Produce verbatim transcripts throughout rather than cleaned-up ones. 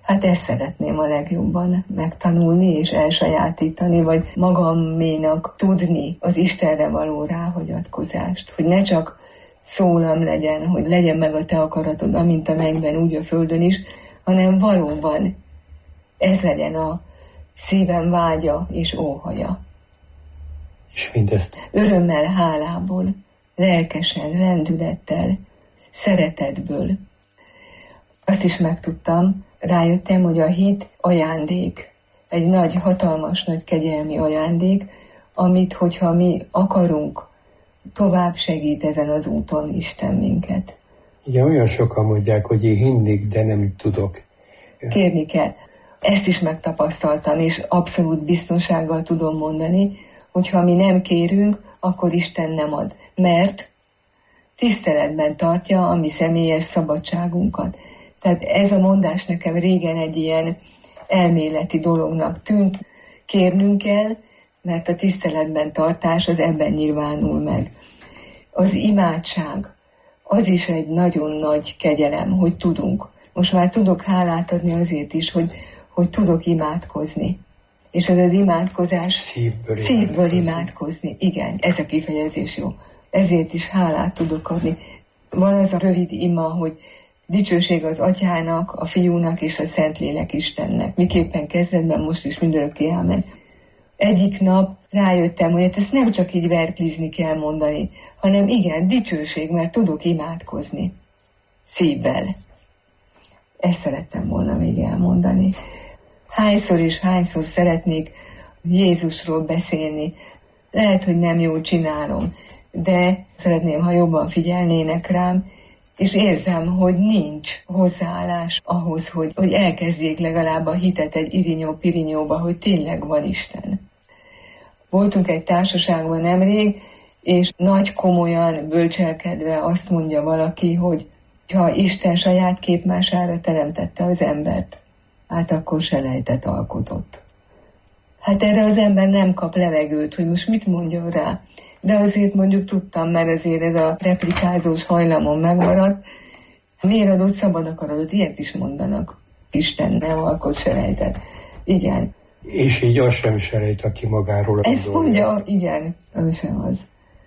Hát ezt szeretném a legjobban megtanulni és elsajátítani, vagy magaménak tudni az Istenre való ráhagyatkozást, hogy ne csak szólam legyen, hogy legyen meg a te akaratod, amint a mennyben, úgy a földön is, hanem valóban ez legyen a szívem vágya és óhaja. És mindezt örömmel, hálából, lelkesen, lendülettel, szeretetből. Azt is megtudtam, rájöttem, hogy a hit ajándék, egy nagy, hatalmas, nagy kegyelmi ajándék, amit, hogyha mi akarunk, tovább segít ezen az úton Isten minket. Igen, olyan sokan mondják, hogy én hinnék, de nem tudok. Kérni kell. Ezt is megtapasztaltam, és abszolút biztonsággal tudom mondani, hogyha mi nem kérünk, akkor Isten nem ad. Mert tiszteletben tartja a mi személyes szabadságunkat. Tehát ez a mondás nekem régen egy ilyen elméleti dolognak tűnt. Kérnünk kell, mert a tiszteletben tartás az ebben nyilvánul meg. Az imádság, az is egy nagyon nagy kegyelem, hogy tudunk. Most már tudok hálát adni azért is, hogy, hogy tudok imádkozni. És ez az imádkozás szívből, szívből imádkozni. Igen, ez a kifejezés jó. Ezért is hálát tudok adni. Van az a rövid ima, hogy dicsőség az Atyának, a Fiúnak és a Szentlélek Istennek. Miképpen kezdetben, most is mindörökké ámen. Egyik nap rájöttem, hogy ezt nem csak így verklizni kell mondani, hanem igen, dicsőség, mert tudok imádkozni. Szívvel. Ezt szerettem volna még elmondani. Hányszor és hányszor szeretnék Jézusról beszélni. Lehet, hogy nem jól csinálom, de szeretném, ha jobban figyelnének rám, és érzem, hogy nincs hozzáállás ahhoz, hogy, hogy elkezdjék legalább a hitet egy irinyó-pirinyóba, hogy tényleg van Isten. Voltunk egy társaságban nemrég, és nagy komolyan bölcselkedve azt mondja valaki, hogy ha Isten saját képmására teremtette az embert, hát akkor selejtet alkotott. Hát erre az ember nem kap levegőt, hogy most mit mondjon rá. De azért mondjuk tudtam, mert azért ez a replikázós hajlamon megmaradt. Miért adott szabad akaratot? Ilyet is mondanak. Isten nem alkot selejtet. Igen. És így az sem selejt, aki magáról ezt mondja, igen, az sem az.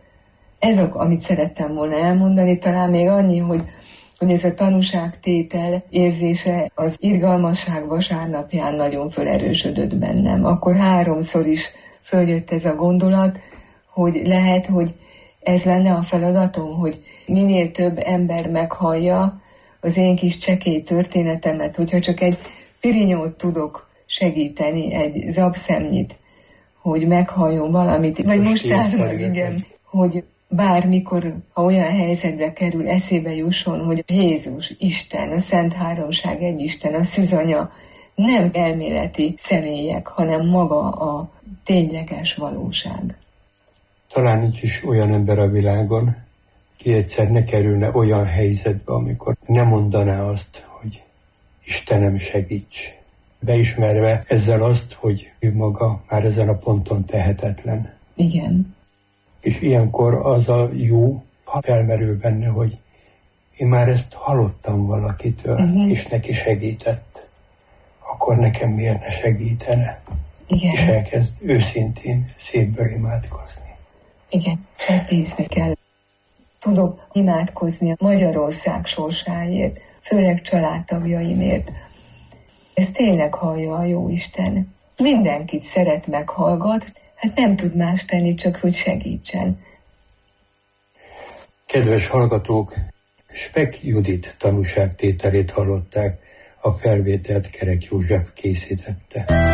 Ez az, amit szerettem volna elmondani, talán még annyi, hogy, hogy ez a tanúságtétel érzése az irgalmasság vasárnapján nagyon felerősödött bennem. Akkor háromszor is följött ez a gondolat, hogy lehet, hogy ez lenne a feladatom, hogy minél több ember meghallja az én kis csekély történetemet, hogyha csak egy pirinyót tudok segíteni, egy zabszemnyit, hogy meghalljon valamit, vagy most állnak, igen, hogy bármikor, ha olyan helyzetbe kerül, eszébe jusson, hogy Jézus, Isten, a Szent Háromság egy Isten, a Szűzanya nem elméleti személyek, hanem maga a tényleges valóság. Talán nincs is olyan ember a világon, ki egyszer ne kerülne olyan helyzetbe, amikor nem mondaná azt, hogy Istenem, segíts. Beismerve ezzel azt, hogy ő maga már ezen a ponton tehetetlen. Igen. És ilyenkor az a jó, ha felmerül benne, hogy én már ezt hallottam valakitől, uh-huh. és neki segített, akkor nekem miért ne segítene? Igen. És elkezd őszintén szívből imádkozni. Igen, csak bízni kell. Tudok imádkozni Magyarország sorsáért, főleg családtagjaimért. Ez tényleg hallja a Jóisten. Mindenkit szeret, meghallgat, hát nem tud más tenni, csak hogy segítsen. Kedves hallgatók, Speck Judit tanúságtételét hallották, a felvételt Kerek József készítette.